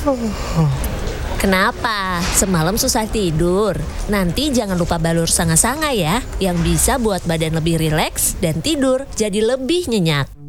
Kenapa? Semalam susah tidur? Nanti jangan lupa balur sanga-sanga ya, yang bisa buat badan lebih rileks dan tidur jadi lebih nyenyak.